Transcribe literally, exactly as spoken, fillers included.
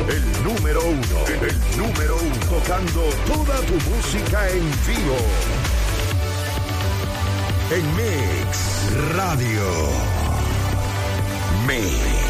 el número uno, el número uno, tocando toda tu música en vivo. En Mix Radio. Mix.